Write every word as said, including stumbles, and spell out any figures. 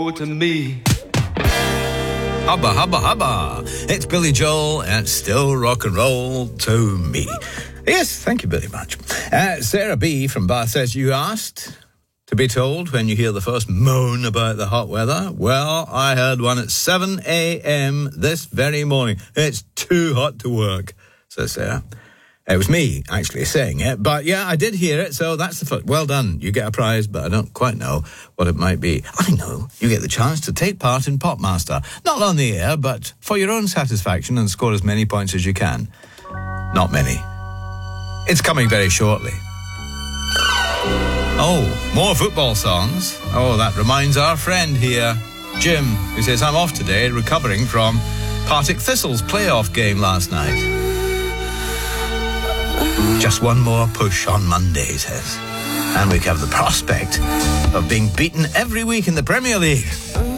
to me. Hubba, hubba, hubba. It's Billy Joel and it's still rock and roll to me. Yes, thank you very much. Uh, Sarah B. from Bath says, you asked to be told when you hear the first moan about the hot weather. Well, I heard one at seven a.m. this very morning. It's too hot to work, says Sarah. It was me, actually, saying it. But, yeah, I did hear it, so that's the first. Well done. You get a prize, but I don't quite know what it might be. I know. You get the chance to take part in Popmaster. Not on the air, but for your own satisfaction and score as many points as you can. Not many. It's coming very shortly. Oh, more football songs. Oh, that reminds our friend here, Jim, who says, I'm off today recovering from Partick Thistle's playoff game last night. Just one more push on Monday, he says. And we have the prospect of being beaten every week in the Premier League.